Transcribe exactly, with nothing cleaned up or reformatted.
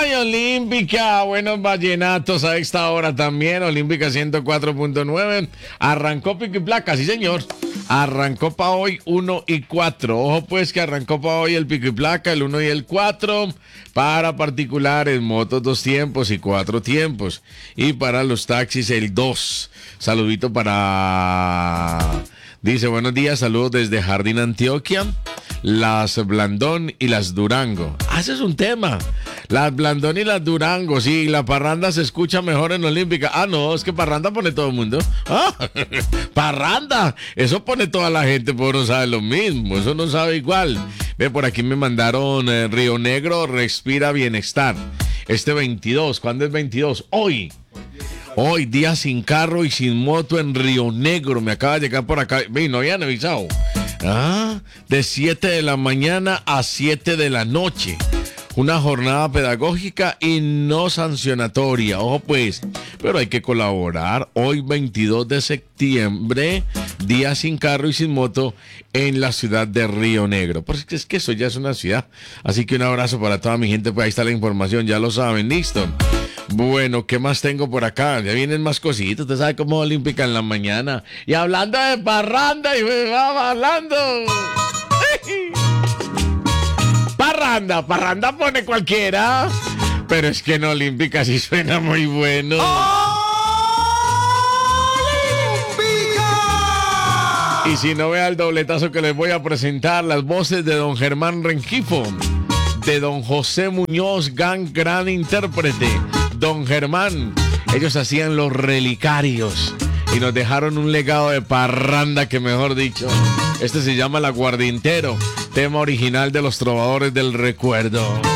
Ay, Olímpica, buenos vallenatos a esta hora también. Olímpica ciento cuatro punto nueve. Arrancó pico y placa, sí señor. Arrancó para hoy uno y cuatro. Ojo pues que arrancó para hoy el pico y placa, el uno y el cuatro. Para particulares, motos dos tiempos y cuatro tiempos. Y para los taxis el dos. Saludito para... Dice, buenos días, saludos desde Jardín Antioquia. Las Blandón y las Durango. Ah, ese es un tema. Las Blandón y las Durango. Sí, la parranda se escucha mejor en Olímpica. Ah, no, es que parranda pone todo el mundo. Ah, parranda. Eso pone toda la gente, pero no sabe lo mismo. Eso no sabe igual. Ve, por aquí me mandaron eh, Río Negro, respira bienestar. Este veintidós, ¿cuándo es veintidós? Hoy. Hoy, día sin carro y sin moto en Río Negro. Me acaba de llegar por acá. Ve, no habían avisado. Ah, de siete de la mañana a siete de la noche. Una jornada pedagógica y no sancionatoria. Ojo pues, pero hay que colaborar. Hoy veintidós de septiembre, día sin carro y sin moto en la ciudad de Río Negro. Porque es que eso ya es una ciudad. Así que un abrazo para toda mi gente. Pues ahí está la información, ya lo saben. Listo. Bueno, ¿qué más tengo por acá? Ya vienen más cositas, usted sabe cómo Olímpica en la mañana. Y hablando de parranda, y me va hablando. Parranda, parranda pone cualquiera. Pero es que en Olímpica sí suena muy bueno. ¡Olímpica! Y si no, vea el dobletazo que les voy a presentar, las voces de don Germán Rengifo, de don José Muñoz, gran, gran intérprete. Don Germán, ellos hacían los relicarios y nos dejaron un legado de parranda que, mejor dicho, este se llama El Aguardientero, tema original de los Trovadores del Recuerdo.